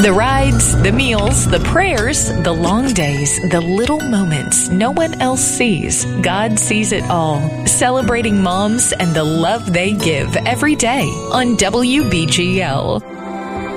The rides, the meals, the prayers, the long days, the little moments no one else sees. God sees it all. Celebrating moms and the love they give every day on WBGL.